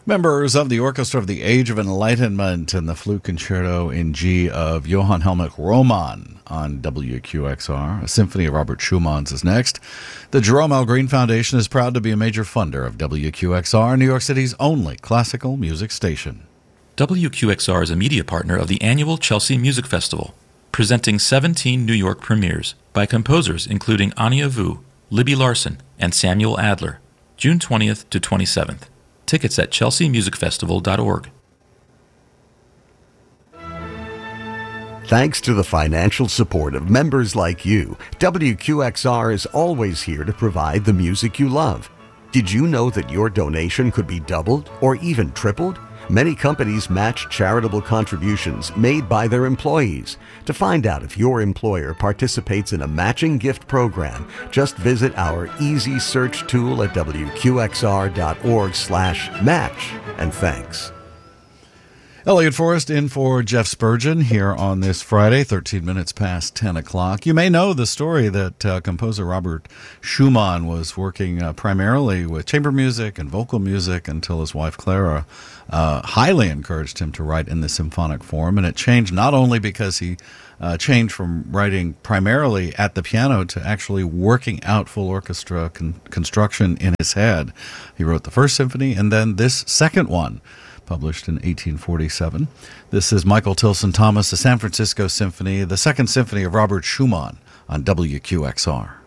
Members of the Orchestra of the Age of Enlightenment and the Flute Concerto in G of Johann Helmut Roman on WQXR. A symphony of Robert Schumann's is next. The Jerome L. Green Foundation is proud to be a major funder of WQXR, New York City's only classical music station. WQXR is a media partner of the annual Chelsea Music Festival, presenting 17 New York premieres by composers including Anya Vu, Libby Larsen, and Samuel Adler, June 20th to 27th. Tickets at chelseamusicfestival.org. Thanks to the financial support of members like you, WQXR is always here to provide the music you love. Did you know that your donation could be doubled or even tripled? Many companies match charitable contributions made by their employees. To find out if your employer participates in a matching gift program, just visit our easy search tool at wqxr.org/match. And thanks. Elliot Forrest in for Jeff Spurgeon here on this Friday, 13 minutes past 10 o'clock. You may know the story that composer Robert Schumann was working primarily with chamber music and vocal music until his wife Clara highly encouraged him to write in the symphonic form. And it changed not only because he changed from writing primarily at the piano to actually working out full orchestra construction in his head. He wrote the first symphony and then this second one, published in 1847. This is Michael Tilson Thomas, the San Francisco Symphony, the Second Symphony of Robert Schumann on WQXR.